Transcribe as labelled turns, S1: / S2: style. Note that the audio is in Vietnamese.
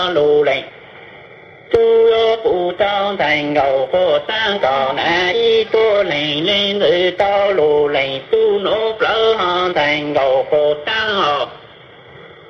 S1: lù lệnh tu yo phụ tao thành ngầu khổ sang cầu nãy tu lệnh lên từ tao lù lệnh tu nốt lỡ hòn thành ngầu khổ sang học